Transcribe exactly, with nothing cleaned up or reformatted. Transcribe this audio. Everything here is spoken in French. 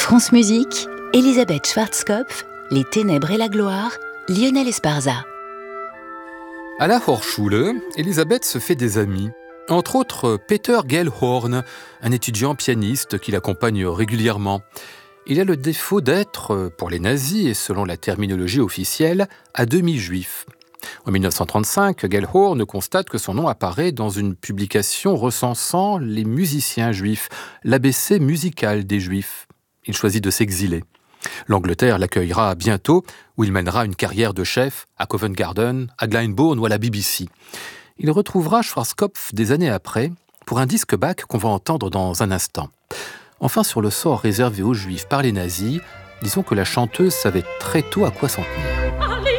France Musique, Elisabeth Schwarzkopf, Les Ténèbres et la Gloire, Lionel Esparza. À la Hochschule, Elisabeth se fait des amis. Entre autres, Peter Gellhorn, un étudiant pianiste qui l'accompagne régulièrement. Il a le défaut d'être, pour les nazis et selon la terminologie officielle, à demi juif. En dix-neuf cent trente-cinq, Gellhorn constate que son nom apparaît dans une publication recensant les musiciens juifs, l'A B C musical des juifs. Il choisit de s'exiler. L'Angleterre l'accueillera bientôt, où il mènera une carrière de chef à Covent Garden, à Glyndebourne ou à la B B C. Il retrouvera Schwarzkopf des années après pour un disque Bach qu'on va entendre dans un instant. Enfin, sur le sort réservé aux Juifs par les nazis, disons que la chanteuse savait très tôt à quoi s'en tenir.